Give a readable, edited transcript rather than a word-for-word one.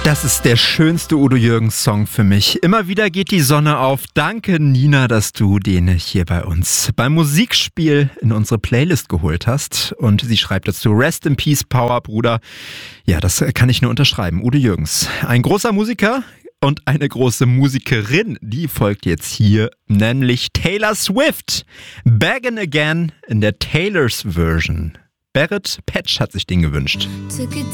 Das ist der schönste Udo Jürgens Song für mich. Immer wieder geht die Sonne auf. Danke, Nina, dass du den hier bei uns beim Musikspiel in unsere Playlist geholt hast. Und sie schreibt dazu: Rest in Peace, Power, Bruder. Ja, das kann ich nur unterschreiben. Udo Jürgens, ein großer Musiker und eine große Musikerin, die folgt jetzt hier, nämlich Taylor Swift. Beggin' Again in der Taylor's Version. Barrett Patch hat sich den gewünscht. Took it